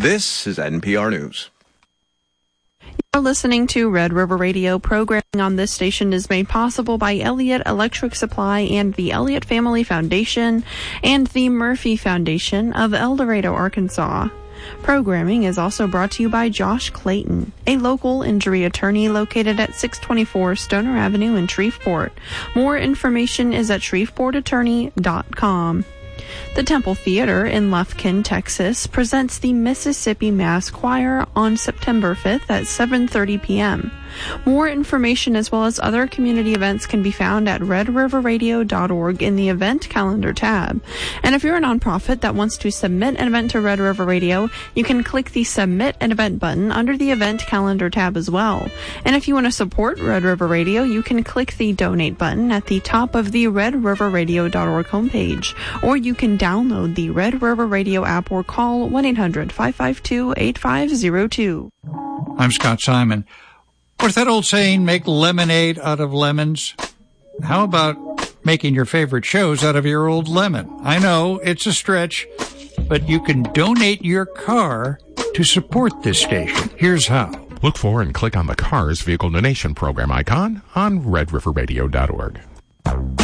This is NPR News. You're listening to Red River Radio. Programming on this station is made possible by Elliott Electric Supply and the Elliott Family Foundation and the Murphy Foundation of El Dorado, Arkansas. Programming is also brought to you by Josh Clayton, a local injury attorney located at 624 Stoner Avenue in Shreveport. More information is at shreveportattorney.com. The Temple Theater in Lufkin, Texas, presents the Mississippi Mass Choir on September 5th at 7:30 p.m. More information as well as other community events can be found at redriverradio.org in the event calendar tab. And if you're a nonprofit that wants to submit an event to Red River Radio, you can click the Submit an Event button under the event calendar tab as well. And if you want to support Red River Radio, you can click the Donate button at the top of the redriverradio.org homepage, or you can download the Red River Radio app or call 1-800-552-8502. I'm Scott Simon. What's that old saying, make lemonade out of lemons? How about making your favorite shows out of your old lemon? I know, it's a stretch, but you can donate your car to support this station. Here's how. Look for and click on the Cars Vehicle Donation Program icon on redriverradio.org.